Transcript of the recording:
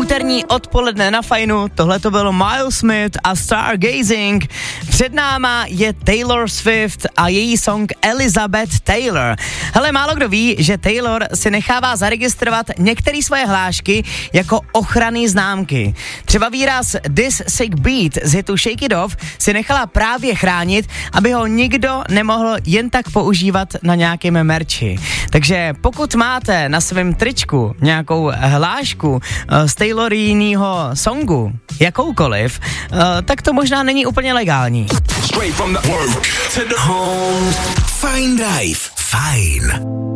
úterní odpoledne na Fajnu, tohle to bylo Miles Smith a Stargazing. Před náma je Taylor Swift a její song Elizabeth Taylor. Hele, málo kdo ví, že Taylor si nechává zaregistrovat některé svoje hlášky jako ochranný známky. Třeba výraz This Sick Beat z hitu Shake It Off si nechala právě chránit, aby ho nikdo nemohl jen tak používat na nějakém merči. Takže pokud máte na svém tričku nějakou hlášku z Taylorínýho songu, jakoukoliv, tak to možná není úplně legální. Fajn Drive. Fajn.